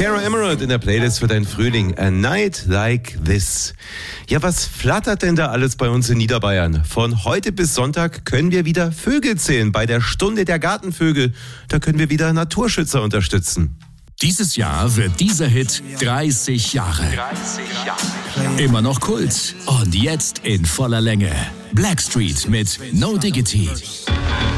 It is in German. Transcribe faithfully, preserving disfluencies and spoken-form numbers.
Cara Emerald in der Playlist für deinen Frühling. A Night Like This. Ja, was flattert denn da alles bei uns in Niederbayern? Von heute bis Sonntag können wir wieder Vögel zählen. Bei der Stunde der Gartenvögel. Da können wir wieder Naturschützer unterstützen. Dieses Jahr wird dieser Hit dreißig Jahre. dreißig Jahre. Immer noch Kult. Und jetzt in voller Länge. Blackstreet mit No Diggity.